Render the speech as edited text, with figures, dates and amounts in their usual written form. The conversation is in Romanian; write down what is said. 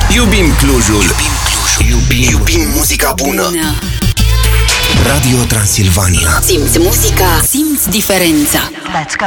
Iubim Clujul. Iubim muzica bună. Radio Transilvania. Simți muzica, simți diferența. Let's go.